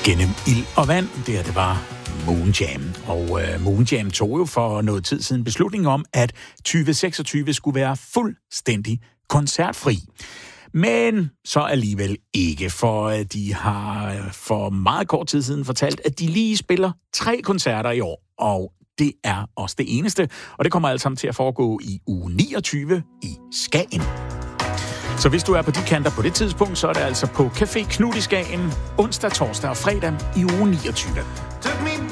Gennem ild og vand, det var Moonjam. Og Moonjam tog jo for noget tid siden beslutning om, at 2026 skulle være fuldstændig koncertfri. Men så alligevel ikke, for de har for meget kort tid siden fortalt, at de lige spiller 3 koncerter i år, og det er også det eneste. Og det kommer alt sammen til at foregå i uge 29 i Skagen. Så hvis du er på de kanter på det tidspunkt, så er det altså på Café Knud i Skagen, onsdag, torsdag og fredag i uge 29.